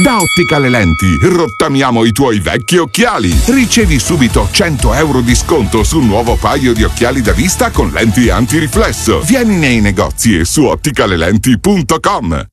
Da Otticale Lenti rottamiamo i tuoi vecchi occhiali. Ricevi subito 100 euro di sconto sul nuovo paio di occhiali da vista con lenti antiriflesso. Vieni nei negozi e su otticalelenti.com.